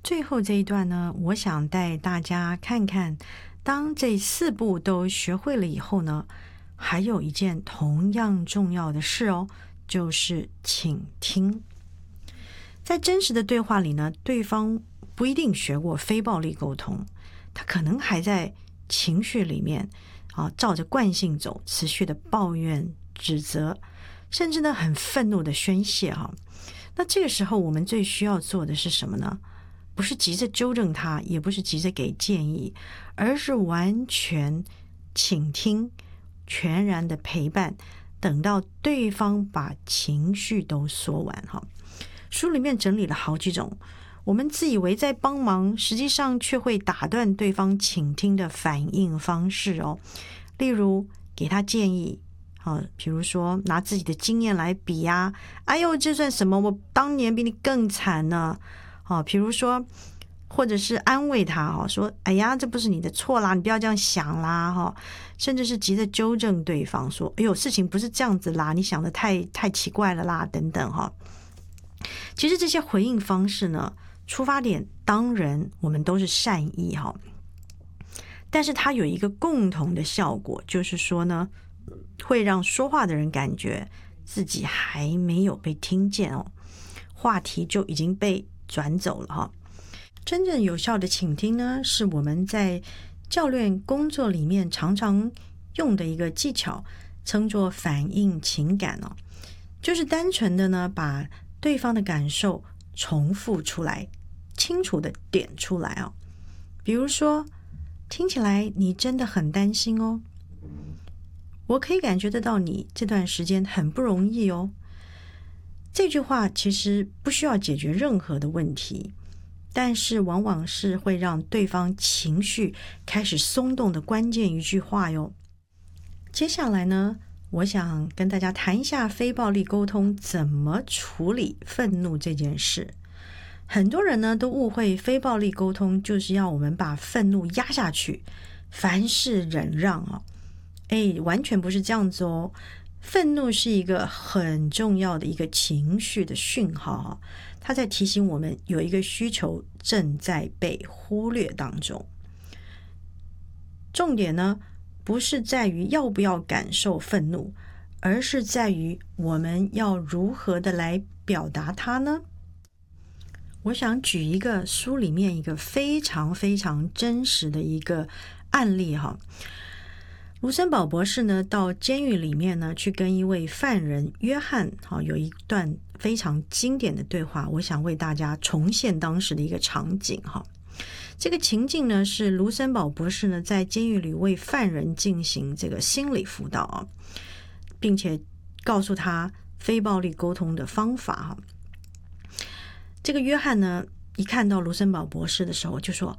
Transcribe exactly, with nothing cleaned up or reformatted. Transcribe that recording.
最后这一段呢，我想带大家看看，当这四步都学会了以后呢，还有一件同样重要的事哦，就是倾听。在真实的对话里呢，对方不一定学过非暴力沟通，他可能还在情绪里面啊，照着惯性走，持续的抱怨、指责，甚至呢很愤怒的宣泄哈。那这个时候我们最需要做的是什么呢？不是急着纠正他，也不是急着给建议，而是完全倾听，全然的陪伴，等到对方把情绪都说完哈。书里面整理了好几种我们自以为在帮忙，实际上却会打断对方倾听的反应方式哦。例如给他建议啊，比如说拿自己的经验来比呀、啊，哎呦这算什么，我当年比你更惨呢啊，比如说或者是安慰他哈，说哎呀这不是你的错啦，你不要这样想啦哈，甚至是急着纠正对方说哎呦事情不是这样子啦，你想的太太奇怪了啦等等哈。其实这些回应方式呢，出发点当然我们都是善意哈，但是它有一个共同的效果，就是说呢，会让说话的人感觉自己还没有被听见哦，话题就已经被转走了哈。真正有效的倾听呢，是我们在教练工作里面常常用的一个技巧，称作反映情感哦，就是单纯的呢把对方的感受重复出来，清楚的点出来哦。比如说，听起来你真的很担心哦，我可以感觉得到你这段时间很不容易哦。这句话其实不需要解决任何的问题，但是往往是会让对方情绪开始松动的关键一句话哟。接下来呢，我想跟大家谈一下非暴力沟通怎么处理愤怒这件事。很多人呢都误会非暴力沟通就是要我们把愤怒压下去，凡事忍让哦。哎，完全不是这样子哦。愤怒是一个很重要的一个情绪的讯号，它在提醒我们有一个需求正在被忽略当中。重点呢不是在于要不要感受愤怒，而是在于我们要如何的来表达它呢？我想举一个书里面一个非常非常真实的一个案例哈。卢森堡博士呢到监狱里面呢去跟一位犯人约翰哈有一段非常经典的对话，我想为大家重现当时的一个场景哈。这个情境呢是卢森堡博士呢在监狱里为犯人进行这个心理辅导啊，并且告诉他非暴力沟通的方法哈。这个约翰呢一看到卢森堡博士的时候就说